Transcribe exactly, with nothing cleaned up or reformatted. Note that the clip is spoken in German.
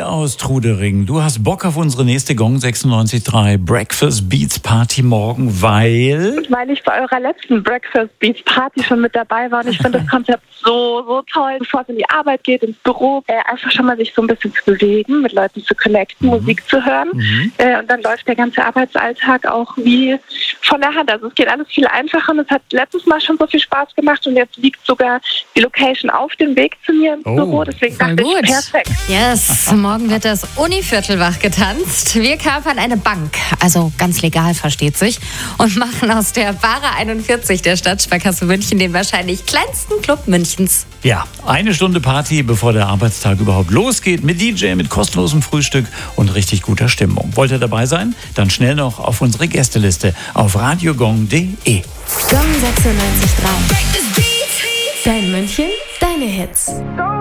Marie aus Trudering, du hast Bock auf unsere nächste Gong sechsundneunzig Komma drei Breakfast Beats Party morgen, weil... Weil ich bei eurer letzten Breakfast Beats Party schon mit dabei war und ich finde das Konzept so, so toll. Bevor es in die Arbeit geht, ins Büro, äh, einfach schon mal sich so ein bisschen zu bewegen, mit Leuten zu connecten, mhm. Musik zu hören. Mhm. Äh, und dann läuft der ganze Arbeitsalltag auch wie von der Hand. Also es geht alles viel einfacher und es hat letztes Mal schon so viel Spaß gemacht und jetzt liegt sogar die Location auf dem Weg zu mir ins oh, Büro. Deswegen dachte gut. ich, perfekt. Yes, morgen wird das Univiertel wach getanzt. Wir kapern eine Bank, also ganz legal, versteht sich, und machen aus der Bara einundvierzig der Stadtsparkasse München den wahrscheinlich kleinsten Club Münchens. Ja, eine Stunde Party, bevor der Arbeitstag überhaupt losgeht, mit D J, mit kostenlosem Frühstück und richtig guter Stimmung. Wollt ihr dabei sein? Dann schnell noch auf unsere Gästeliste auf radiogong punkt de. Gong sechsundneunzig Komma drei. Dein München, deine Hits.